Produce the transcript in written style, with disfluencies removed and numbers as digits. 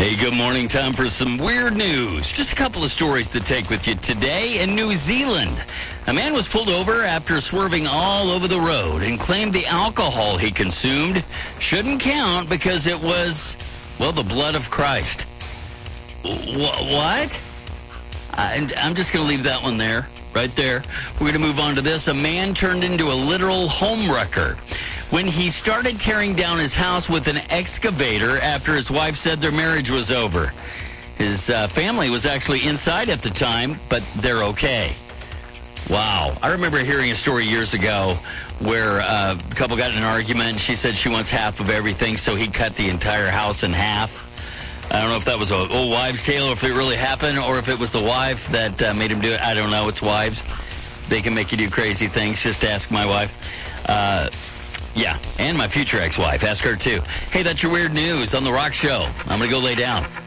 Hey, good morning. Time for some weird news. Just a couple of stories to take with you today. In New Zealand, a man was pulled over after swerving all over the road and claimed the alcohol he consumed shouldn't count because it was, well, the blood of Christ. What? I'm just going to leave that one there, right there. We're going to move on to this. A man turned into a literal homewrecker when he started tearing down his house with an excavator after his wife said their marriage was over. His family was actually inside at the time, but they're okay. Wow. I remember hearing a story years ago where a couple got in an argument. She said she wants half of everything, so he cut the entire house in half. I don't know if that was an old wives' tale or if it really happened or if it was the wife that made him do it. I don't know. It's wives. They can make you do crazy things. Just ask my wife. Yeah, and my future ex-wife. Ask her, too. Hey, that's your weird news on The Rock Show. I'm going to go lay down.